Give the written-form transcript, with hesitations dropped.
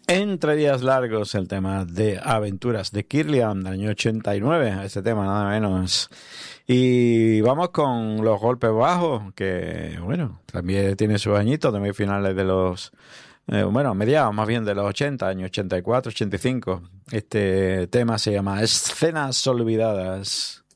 Entre días largos, el tema de Aventuras de Kirlian del año 89, este tema nada menos. Y vamos con los golpes bajos, que bueno, también tiene sus añitos, también finales de los, mediados más bien de los 80, años 84, 85. Este tema se llama Escenas Olvidadas.